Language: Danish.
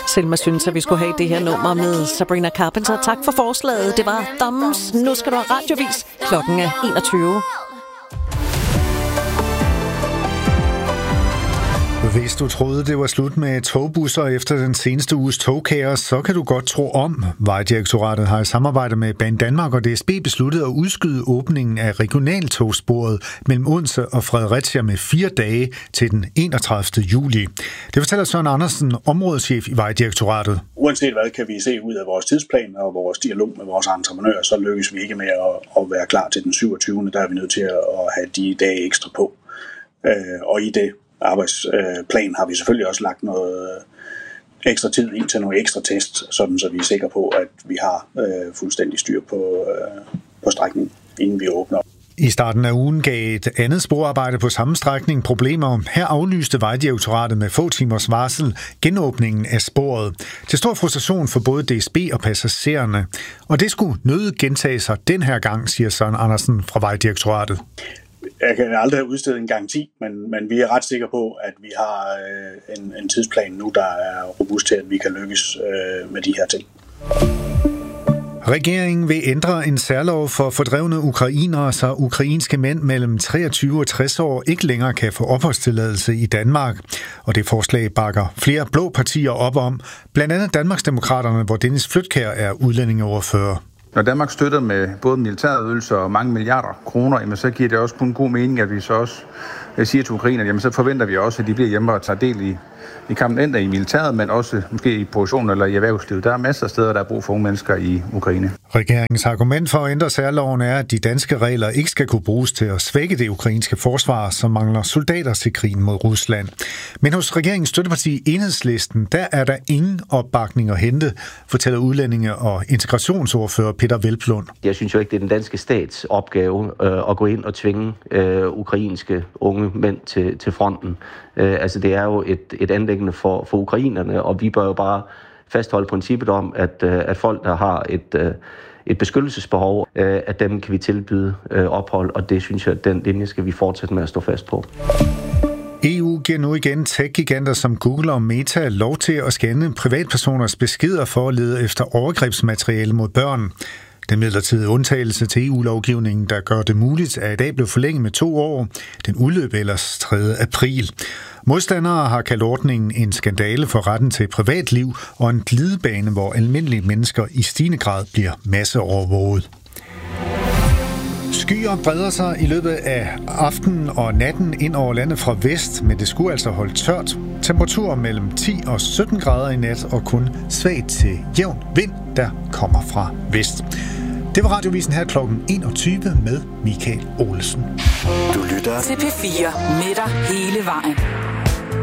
Selma synes, at vi skulle have det her nummer med Sabrina Carpenter. Tak for forslaget. Det var Doms. Nu skal du have radiovis. Klokken er 21. Hvis du troede, det var slut med togbusser efter den seneste uges togkaos, så kan du godt tro om. Vejdirektoratet har i samarbejde med Banedanmark og DSB besluttet at udskyde åbningen af regionaltogsporet mellem Odense og Fredericia med 4 dage til den 31. juli. Det fortæller Søren Andersen, områdeschef i Vejdirektoratet. Uanset hvad kan vi se ud af vores tidsplan og vores dialog med vores entreprenører, så lykkes vi ikke med at være klar til den 27. Der er vi nødt til at have de dage ekstra på. Og i det arbejdsplan har vi selvfølgelig også lagt noget ekstra tid ind til nogle ekstra test, sådan så vi er sikre på, at vi har fuldstændig styr på strækningen, inden vi åbner. I starten af ugen gav et andet sporarbejde på samme strækning problemer. Her aflyste Vejdirektoratet med få timers varsel genåbningen af sporet. Til stor frustration for både DSB og passagererne. Og det skulle nødigt gentage sig den her gang, siger Søren Andersen fra Vejdirektoratet. Jeg kan aldrig have udstedt en garanti, men vi er ret sikre på, at vi har en tidsplan nu, der er robust til, at vi kan lykkes med de her ting. Regeringen vil ændre en særlov for fordrevne ukrainere, så ukrainske mænd mellem 23 og 60 år ikke længere kan få opholdstilladelse i Danmark. Og det forslag bakker flere blå partier op om, blandt andet Danmarksdemokraterne, hvor Dennis Flydtkjær er udlændingeordfører. Når Danmark støtter med både militærydelser og mange milliarder kroner, så giver det også kun god mening, at vi så også siger til ukrainerne, så forventer vi også, at de bliver hjemme og tager del i kampen, enten i militæret, men også måske i produktion eller i erhvervslivet. Der er masser af steder, der er brug for unge mennesker i Ukraine. Regeringens argument for at ændre særloven er, at de danske regler ikke skal kunne bruges til at svække det ukrainske forsvar, som mangler soldater til krigen mod Rusland. Men hos regeringens støtteparti Enhedslisten, der er der ingen opbakning at hente, fortæller udlændinge- og integrationsordfører Peter Velplund. Jeg synes jo ikke, det er den danske stats opgave at gå ind og tvinge ukrainske unge mænd til fronten. Altså det er jo et anliggende for ukrainerne, og vi bør jo bare fastholde princippet om, at folk, der har et beskyttelsesbehov, at dem kan vi tilbyde ophold, og det synes jeg, at den linje skal vi fortsætte med at stå fast på. EU giver nu igen tech-giganter som Google og Meta lov til at scanne privatpersoners beskeder for at lede efter overgrebsmateriale mod børn. Den midlertidige undtagelse til EU-lovgivningen, der gør det muligt, er i dag blevet forlænget med 2 år. Den udløb ellers 3. april. Modstandere har kaldt ordningen en skandale for retten til privatliv og en glidebane, hvor almindelige mennesker i stigende grad bliver masseovervåget. Skyer breder sig i løbet af aftenen og natten ind over landet fra vest, men det skulle altså holde tørt. Temperaturer mellem 10 og 17 grader i nat og kun svagt til jævn vind, der kommer fra vest. Det var radiovisen her klokken 21 med Michael Olsen. Du lytter til P4 med dig hele vejen.